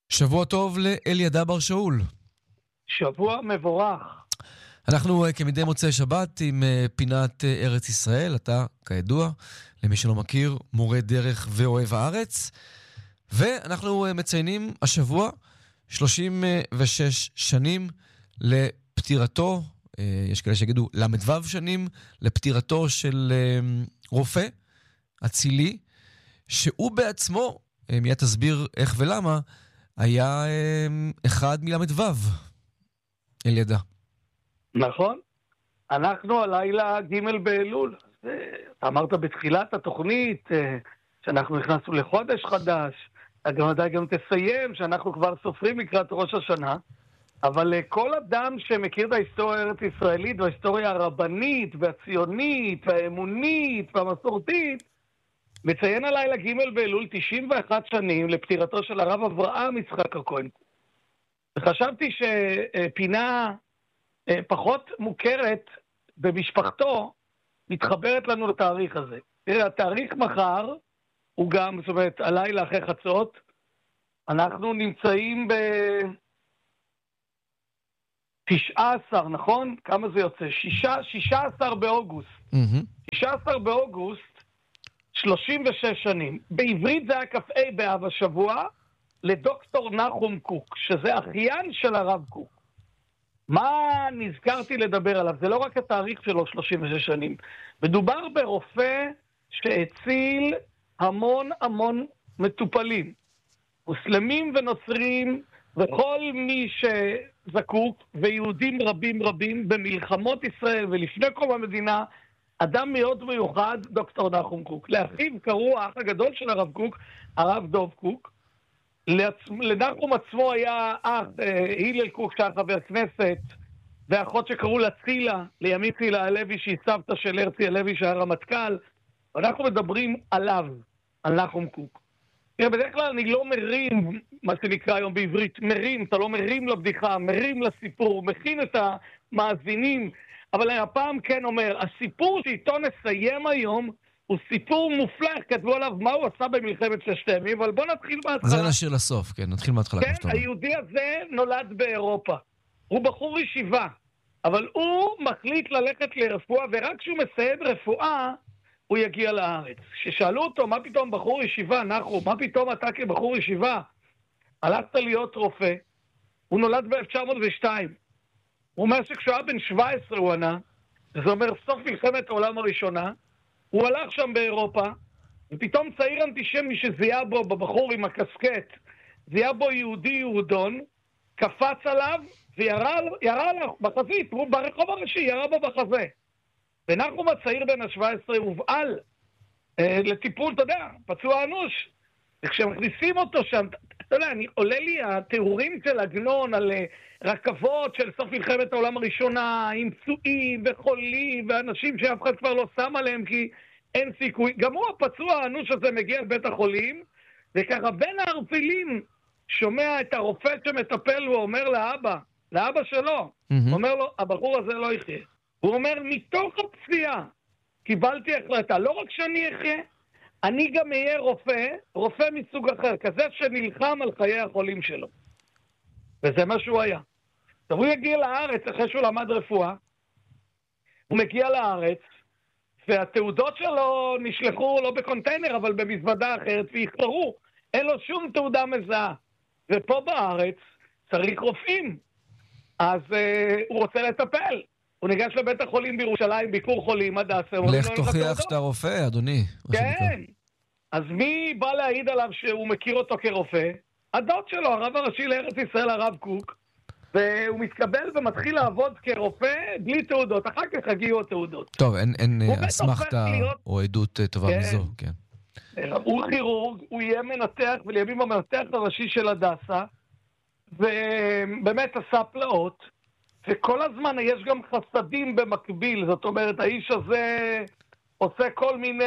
שבוע טוב לאלידע בר שאול. שבוע מבורך. אנחנו כמדי מוצאי שבת עם פינת ארץ ישראל. אתה, כידוע, למי שלא מכיר, מורה דרך ואוהב הארץ. ואנחנו מציינים השבוע 36 שנים לפטירתו, יש כאלה שיגידו למדוו שנים, לפטירתו של רופא אצילי, שהוא בעצמו, מיד תסביר איך ולמה, היה אחד מלמדוו. אלידע. נכון. אנחנו הלילה ג' באלול. אמרת בתחילת התוכנית שאנחנו נכנסנו לחודש חדש. גם תסיים שאנחנו כבר סופרים לקראת ראש השנה. אבל כל אדם שמכיר את ההיסטוריה הארץ ישראלית וההיסטוריה הרבנית והציונית והאמונית והמסורתית, מציין הלילה ג' באלול 91 שנים לפטירתו של הרב אברהם יצחק הכהן. וחשבתי שפינה פחות מוכרת במשפחתו מתחברת לנו לתאריך הזה. תראה, התאריך מחר הוא גם, זאת אומרת, הלילה אחרי חצות, אנחנו נמצאים ב-19, נכון? כמה זה יוצא? 16 באוגוסט. 16 באוגוסט, 36 שנים. בעברית זה היה כ"ה באב השבוע, לדוקטור נחום קוק, שזה אחיין של הרב קוק. מה נזכרתי לדבר עליו? זה לא רק התאריך שלו, 36 שנים. מדובר ברופא שהציל המון מטופלים. מוסלמים ונוצרים וכל מי שזקוק, ויהודים רבים במלחמות ישראל ולפני קום המדינה, אדם מאוד מיוחד, דוקטור נחום קוק. לאחיו קראו האח הגדול של הרב קוק, הרב דוב קוק. לנחום עצמו היה אח, הילל קוק שהיה חבר כנסת, ואחות שקראו לה צילה, לימים צילה הלוי שהיא סבתא של הרצי הלוי שהיה רמטכ"ל. ואנחנו מדברים עליו, על נחום קוק. בדרך כלל אני לא מרים, מה שנקרא היום בעברית, מרים, אתה לא מרים לבדיחה, מרים לסיפור, מכין את המאזינים, אבל הפעם כן אומר, הסיפור שאיתו נסיים היום, הוא סיפור מופלא, כתבו עליו מה הוא עשה במלחמת ששת הימים, אבל בוא נתחיל מההתחלה. זה נשאיר לסוף, כן, נתחיל מההתחלה. כן, היהודי הזה נולד באירופה. הוא בחור ישיבה, אבל הוא מחליט ללכת לרפואה, ורק כשהוא מסיים רפואה, הוא יגיע לארץ. כששאלו אותו, מה פתאום בחור ישיבה, נחום, מה פתאום אתה כבחור ישיבה? הלכת להיות רופא, הוא נולד ב-1902. הוא אומר שכשהוא היה בן 17 הוא ענה, זה אומר סוף מלחמת העולם הראשונה, הוא הלך שם באירופה, ופתאום צעיר אנטישמי שזיהה בו, בבחור עם הקסקט, זיהה בו יהודי יהודון, קפץ עליו וירה עליו בחזית, הוא ברחוב הראשי, ירה בו בחזה. ונחום הצעיר בן ה-17 הובעל לטיפול, אתה יודע, פצוע אנוש. וכשמכניסים אותו שם, אתה יודע, עולה לי התיאורים של עגנון על רכבות של סוף מלחמת העולם הראשונה, עם פצועים וחולים ואנשים שאף אחד כבר לא שם עליהם כי אין סיכוי. גם הוא הפצוע האנוש הזה מגיע לבית החולים, וככה בין הערפילים שומע את הרופא שמטפל, הוא אומר לאבא שלו, הוא אומר לו, הבחור הזה לא יחיה. הוא אומר, מתוך הפציעה קיבלתי החלטה, לא רק שאני אחיה, אני גם אהיה רופא מסוג אחר, כזה שנלחם על חיי החולים שלו. וזה מה שהוא היה. עכשיו הוא יגיע לארץ אחרי שהוא למד רפואה, הוא מגיע לארץ, והתעודות שלו נשלחו לא בקונטיינר, אבל במזוודה אחרת, ויחקרו. אין לו שום תעודה מזהה. ופה בארץ צריך רופאים. אז הוא רוצה לטפל. הוא ניגש לבית החולים בירושלים, ביקור חולים, הדסה. לך תוכיח שאתה רופא, אדוני. כן. אז מי בא להעיד עליו שהוא מכיר אותו כרופא? הדוד שלו, הרב הראשי לארץ ישראל, הרב קוק. והוא מתקבל ומתחיל לעבוד כרופא בלי תעודות. אחר כך הגיעו התעודות. טוב, אין אסמכתה או עדות טובה מזו, כן. הוא כירורג, הוא יהיה מנתח, ולימים המנתח הראשי של הדסה, ובאמת עשה פלאות. וכל הזמן יש גם חסדים במקביל, זאת אומרת, האיש הזה עושה כל מיני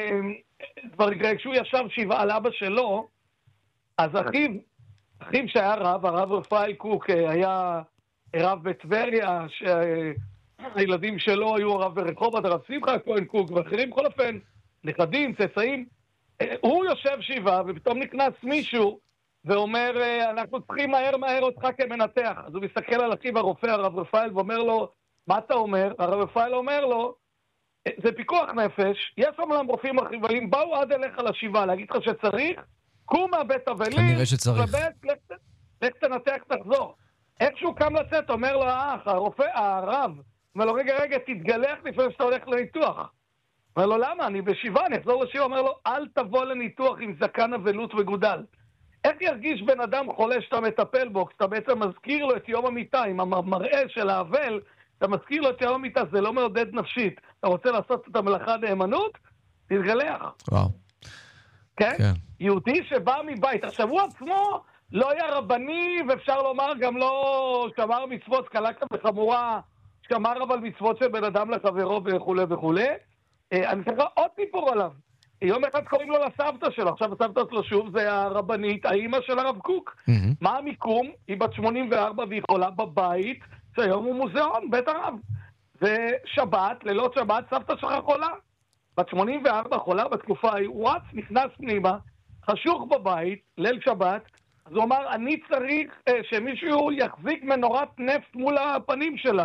דברים. כשהוא ישב שבעה על אבא שלו, אז אחיו שהיה הרב רפאל קוק היה רב בטבריה, שהילדים שלו היו הרב ברחובות, הרב שמחה כהן קוק ואחרים, בכל אופן, נכדים, צאצאים. הוא יושב שבעה, ופתאום נכנס מישהו ואומר, אנחנו צריכים מהר אותך כמנתח. אז הוא מסתכל על אחיו הרופא, הרב רפאל, ואומר לו, מה אתה אומר? הרב רפאל אומר לו, זה פיקוח נפש, יש אומנם רופאים אחרים, באו עד אליך לשבעה, להגיד לך שצריך, קום מהבית אבלים, כנראה שצריך. לך תנתח, תחזור. איכשהו קם לצאת, אומר לו האח, הרב, אומר לו, רגע, תתגלח לפני שאתה הולך לניתוח. אומר לו, למה? אני בשבעה, אני אחזור לשבעה. אומר לו, אל תבוא לניתוח עם זקן אבלות וגודל. איך ירגיש בן אדם חולה שאתה מטפל בו, כשאתה בעצם מזכיר לו את יום המיטה, עם המראה של האבל, אתה מזכיר לו את יום המיטה, זה לא מעודד נפשית. אתה רוצה לעשות את המלאכה נאמנות? תתגלח. וואו. כן? יהודי שבא מבית. עכשיו הוא עצמו לא היה רבני, ואפשר לומר גם לא שמר מצוות, קלה וחמורה, שמר אבל מצוות של בן אדם לחברו וכו' וכו'. אני צריך עוד סיפור עליו. יום אחד קוראים לו לסבתא שלו, עכשיו הסבתא שלו שוב זה הרבנית, האמא של הרב קוק. מה המיקום? היא בת 84 והיא חולה בבית, שהיום הוא מוזיאון, בית הרב. ושבת, לילות שבת, סבתא שלך חולה. בת 84 חולה בתקופה ההיא, וואץ נכנס פנימה, חשוך בבית, ליל שבת, אז הוא אמר, אני צריך שמישהו יחזיק מנורת נפט מול הפנים שלה.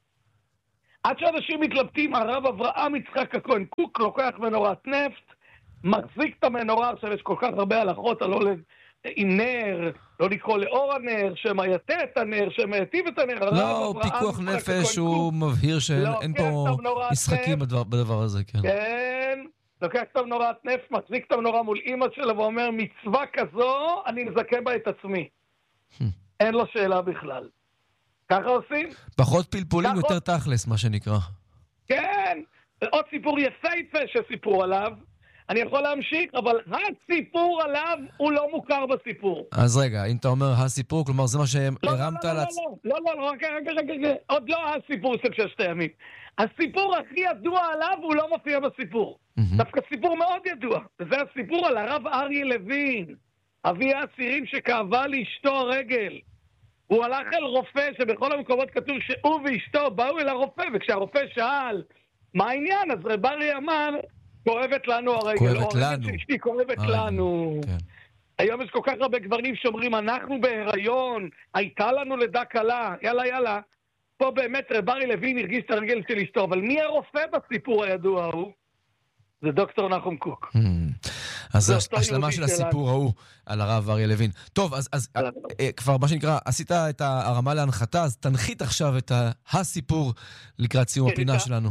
עד שאנשים מתלבטים, הרב אברהם יצחק הכהן קוק לוקח מנורת נפט, מחזיק את המנורה, עכשיו יש כל כך הרבה הלכות, עם נר, לא לקרוא לאור הנר, שמייתה את הנר, שמייטיב את הנר. לא, פיקוח נפש הוא מבהיר שאין פה משחקים בדבר הזה, כן. כן, לוקח את המנורת נפט, מחזיק את המנורה מול אמא שלו ואומר, מצווה כזו, אני מזכה בה את עצמי. אין לו שאלה בכלל. ככה עושים? פחות פלפולים, יותר תכלס, מה שנקרא. כן, עוד סיפור יפהפה שסיפרו עליו, אני יכול להמשיך, אבל הסיפור עליו הוא לא מוכר בסיפור. אז רגע, אם אתה אומר הסיפור, כלומר זה מה שהרמת על... לא, רגע, עוד לא הסיפור של 6 ימים. הסיפור הכי ידוע עליו הוא לא מופיע בסיפור. דווקא סיפור מאוד ידוע, וזה הסיפור על הרב אריה לוין, אבי האסירים שכאבה לאשתו הרגל. הוא הלך אל רופא שבכל המקומות כתוב שהוא ואשתו באו אל הרופא, וכשהרופא שאל מה העניין, אז רב אריה אמר, כואבת לנו הרגל. כואבת לנו. אשתי כואבת לנו. כן. היום יש כל כך הרבה גברים שאומרים, אנחנו בהיריון, הייתה לנו לידה קלה, יאללה. פה באמת רב אריה לוין הרגיש את הרגל של אשתו, אבל מי הרופא בסיפור הידוע ההוא? זה דוקטור נחום קוק. אז השלמה של הסיפור ההוא על הרב אריה לוין. טוב, אז כבר מה שנקרא, עשית את הרמה להנחתה, אז תנחית עכשיו את הסיפור לקראת סיום הפינה שלנו.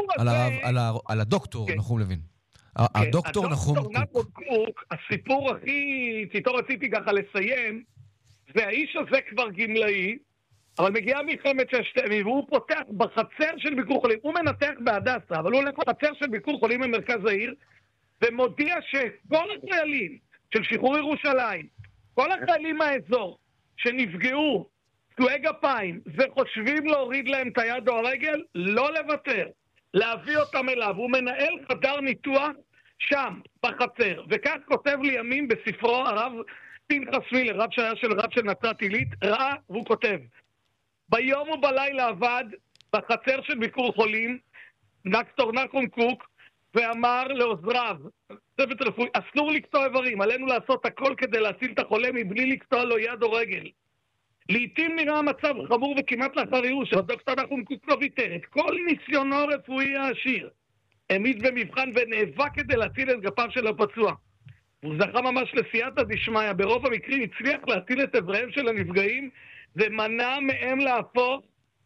על הדוקטור נחום לוין. הדוקטור נחום קוק, הסיפור הכי, איתו רציתי ככה לסיים, והאיש הזה כבר גמלאי, אבל מגיעה מלחמת 6 ימים, והוא פותח בחצר של ביקור חולים, הוא מנתח בהדסה, אבל הוא הולך בחצר של ביקור חולים במרכז העיר, ומודיע שכל החיילים של שחרור ירושלים, כל החיילים מהאזור שנפגעו, פצועי גפיים, וחושבים להוריד להם את היד או הרגל, לא לוותר, להביא אותם אליו. הוא מנהל חדר ניתוח שם, בחצר, וכך כותב לימים בספרו הרב פנחס מילר, רב שהיה של רב של נצרת עילית, ראה, והוא כותב, ביום ובלילה עבד בחצר של ביקור חולים, דוקטור נחום קוק, ואמר לעוזריו, צוות רפואי, אסור לקטוע איברים, עלינו לעשות הכל כדי להציל את החולה מבלי לקטוע לו יד או רגל. לעתים נראה המצב חמור וכמעט לאחר ייאוש, הדוקטור נחום קוק לא ויתר את כל ניסיונו הרפואי העשיר. העמיד במבחן ונאבק כדי להציל את גפיו של הפצוע. הוא זכה ממש לסייעתא דשמיא, ברוב המקרים הצליח להציל את איבריהם של הנפגעים, ומנע מהם להפוך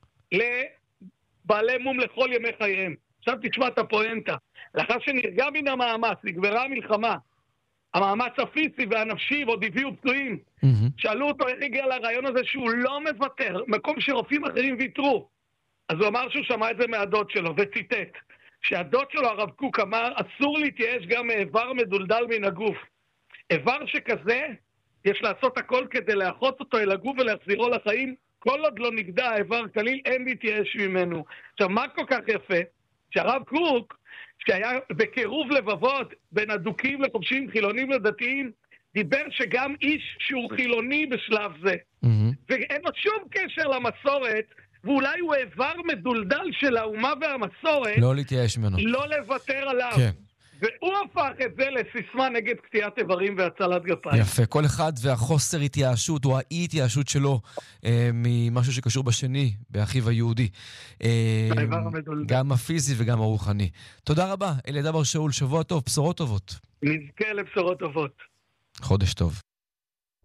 לבעלי מום לכל ימי חייהם. עכשיו תשמע את הפואנטה. לאחר שנרגע מן המאמץ, נגברה המלחמה, המאמץ הפיזי והנפשי ועוד הביאו פצועים, שאלו אותו איך הגיע לרעיון הזה שהוא לא מוותר, מקום שרופאים אחרים ויתרו. אז הוא אמר שהוא שמע את זה מהדוד שלו, וציטט, שהדוד שלו, הרב קוק, אמר, אסור להתייאש גם מאיבר מדולדל מן הגוף. איבר שכזה, יש לעשות הכל כדי לאחות אותו אל הגוף ולהחזירו לחיים, כל עוד לא נגדע האיבר כליל, אין להתייאש ממנו. עכשיו, מה כל כך יפה? שהרב קוק, שהיה בקירוב לבבות בין הדוקים לחופשים, חילונים לדתיים, דיבר שגם איש שהוא חילוני בשלב זה, ואין לו שום קשר למסורת, ואולי הוא איבר מדולדל של האומה והמסורת, לא להתייאש ממנו. לא לוותר עליו. כן. והוא הפך את זה לסיסמה נגד קטיעת איברים והצלת גפיים. יפה, כל אחד והחוסר התייאשות או האי התייאשות שלו ממשהו שקשור בשני, באחיו היהודי. גם הפיזי וגם הרוחני. תודה רבה, אליעד בר שאול, שבוע טוב, בשורות טובות. נזכה לבשורות טובות. חודש טוב.